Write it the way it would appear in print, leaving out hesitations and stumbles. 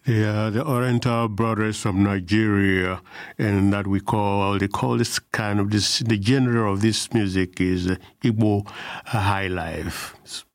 Yeah, the Oriental brothers from Nigeria, and that they call this kind of the genre of this music is Igbo high life. It's